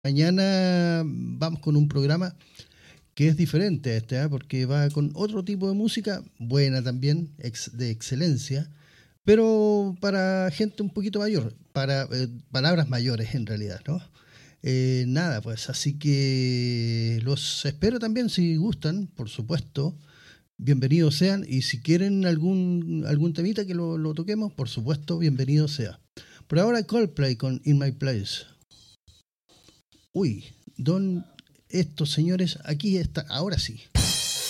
Mañana vamos con un programa que es diferente a este, ¿eh? Porque va con otro tipo de música, buena también, de excelencia, pero para gente un poquito mayor, para palabras mayores en realidad, ¿no? Nada, pues así que los espero también si gustan, por supuesto. Bienvenidos sean, y si quieren algún temita que lo toquemos, por supuesto, bienvenido sea. Por ahora Coldplay con In My Place. Uy, estos señores, aquí está, ahora sí.